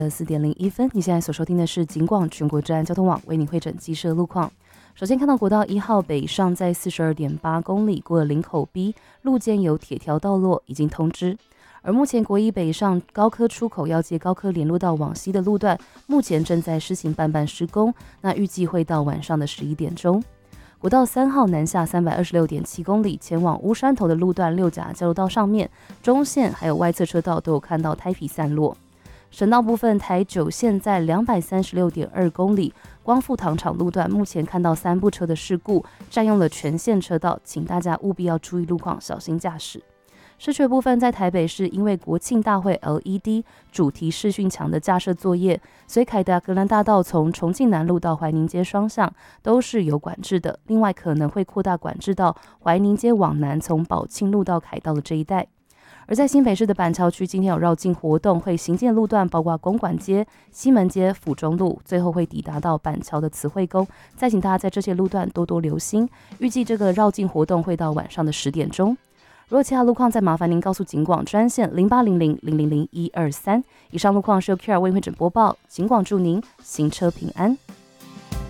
4:01，你现在所收听的是警广全国治安交通网为你汇整机车路况。首先看到国道1号北上在42.8公里过了林口 B 路肩有铁条道落，已经通知。而目前国一北上高科出口要接高科联络道往西的路段，目前正在施行半施工，那预计会到晚上的11点钟。国道3号南下326.7公里前往乌山头的路段，六甲交流道上面中线还有外侧车道都有看到胎皮散落。省道部分，台9线在236.2公里光复糖厂路段，目前看到3部车的事故，占用了全线车道，请大家务必要注意路况，小心驾驶。市区的部分，在台北市因为国庆大会 LED 主题视讯墙的架设作业，所以凯达格兰大道从重庆南路到怀宁街双向都是有管制的，另外可能会扩大管制到怀宁街往南，从宝庆路到凯道的这一带。而在新北市的板桥区，今天有绕境活动，会行进的路段包括公馆街、西门街、府中路，最后会抵达到板桥的慈惠宫。再请大家在这些路段多多留心。预计这个绕境活动会到晚上的10点钟。如果其他路况，再麻烦您告诉警广专线0800000123。以上路况是由 Kira 为会诊播报，警广祝您行车平安。